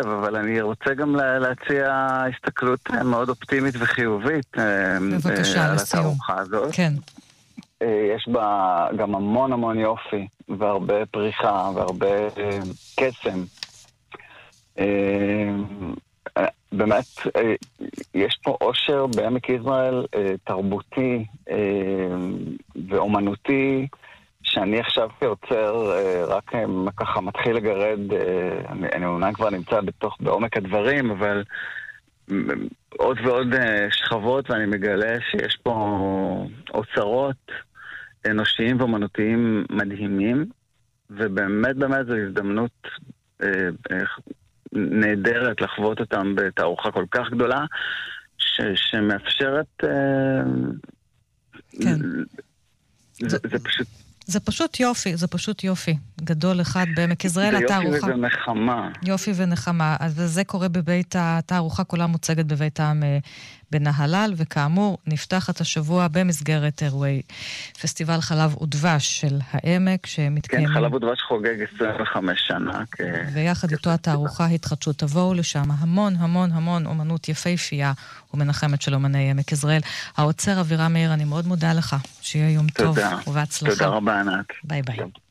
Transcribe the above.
לב, אבל אני רוצה גם להציע הסתכלות מאוד אופטימית וחיובית בבקשה, על לסיום. התערוכה הזאת. כן. יש בה גם המון המון יופי, והרבה פריחה, והרבה קסם. באמת, יש פה עושר בעמק יזרעאל תרבותי ואומנותי, שאני עכשיו כיוצר רק ככה מתחיל לגרד, אני אומנם כבר נמצא בעומק הדברים, אבל עוד ועוד שכבות, ואני מגלה שיש פה אוצרות אנושיים ואומנותיים מדהימים, ובאמת באמת זו הזדמנות נהדרת לחוות אותם בתערוכה כל כך גדולה, שמאפשרת כן. זה פשוט זה פשוט יופי, זה פשוט יופי. גדול אחד בעמק יזרעאל, התערוכה. זה יופי ונחמה. יופי ונחמה. אז זה קורה בבית התערוכה, כולה מוצגת בבית העם בנהלל, וכאמור, נפתחת השבוע במסגרת אירועי פסטיבל חלב ודבש של העמק, שמתקיים... כן, חלב ודבש חוגג 25 שנה. ויחד איתו התערוכה התחדשות. תבואו לשם, המון המון המון אומנות יפהפייה ומנחמת של אומני עמק יזרעאל. האוצר אבירם מאיר, אני מאוד מודה לך. שיהיה יום טוב ובהצלחה. תודה רבה, ענת. ביי ביי.